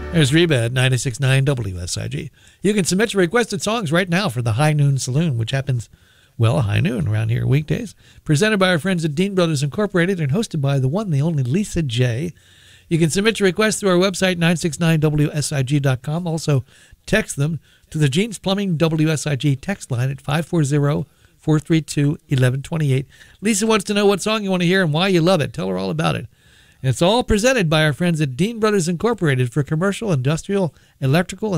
There's Reba at 96.9 WSIG. You can submit your requested songs right now for the High Noon Saloon, which happens, well, high noon around here weekdays. Presented by our friends at Dean Brothers Incorporated and hosted by the one, the only Lisa J. You can submit your requests through our website, 969WSIG.com. Also, text them to the Gene's Plumbing WSIG text line at 540-432-1128. Lisa wants to know what song you want to hear and why you love it. Tell her all about it. And it's all presented by our friends at Dean Brothers Incorporated for commercial, industrial, electrical,